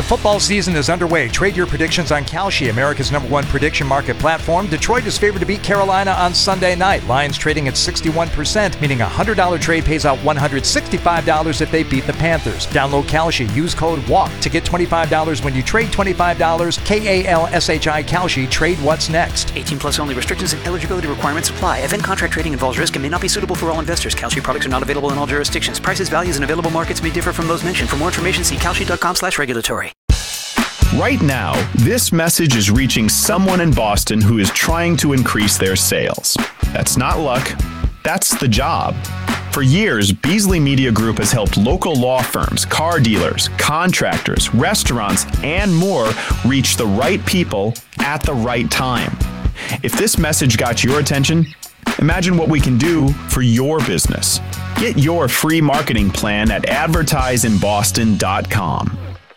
Football season is underway. Trade your predictions on Kalshi, America's #1 prediction market platform. Detroit is favored to beat Carolina on Sunday night. Lions trading at 61%, meaning a $100 trade pays out $165 if they beat the Panthers. Download Kalshi. Use code WALK to get $25 when you trade $25. KALSHI Kalshi. Trade what's next. 18 plus only. Restrictions and eligibility requirements apply. Event contract trading involves risk and may not be suitable for all investors. Kalshi products are not available in all jurisdictions. Prices, values, and available markets may differ from those mentioned. For more information, see kalshi.com/regulatory. Right now, this message is reaching someone in Boston who is trying to increase their sales. That's not luck. That's the job. For years, Beasley Media Group has helped local law firms, car dealers, contractors, restaurants, and more reach the right people at the right time. If this message got your attention, imagine what we can do for your business. Get your free marketing plan at advertiseinboston.com.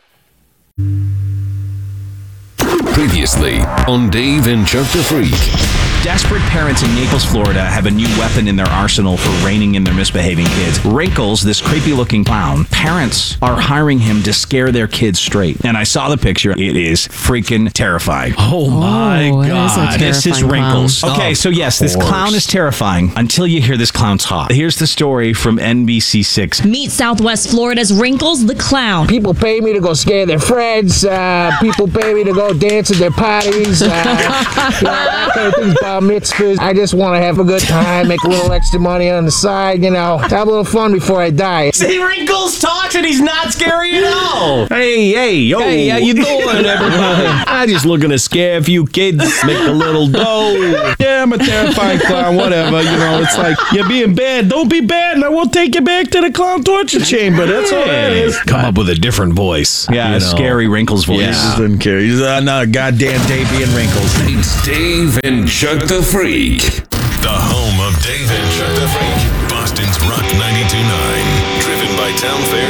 Previously on Dave and Chuck the Freak. Desperate parents in Naples, Florida have a new weapon in their arsenal for reining in their misbehaving kids. Wrinkles, this creepy-looking clown. Parents are hiring him to scare their kids straight. And I saw the picture. It is freaking terrifying. Oh my God. This is Wrinkles. Okay, so yes, this clown is terrifying until you hear this clown's hot. Here's the story from NBC6. Meet Southwest Florida's Wrinkles the Clown. People pay me to go scare their friends. People pay me to go dance at their parties. That kind of things. Mitzvahs. I just want to have a good time, make a little extra money on the side, have a little fun before I die. See, Wrinkles talks and he's not scary at all. Hey, yo. Hey, how you doing, everybody? I'm just looking to scare a few kids, make a little dough. Yeah, I'm a terrifying clown, whatever. It's like, you're being bad. Don't be bad, and I won't take you back to the clown torture chamber. That's all that is. Come up with a different voice. Yeah, a scary Wrinkles voice. Yeah. He doesn't care. He's not a goddamn Davey and Wrinkles. It's Dave and Chuck the Freak. The home of Dave and Chuck the Freak. Boston's Rock 92.9. Driven by Town Fair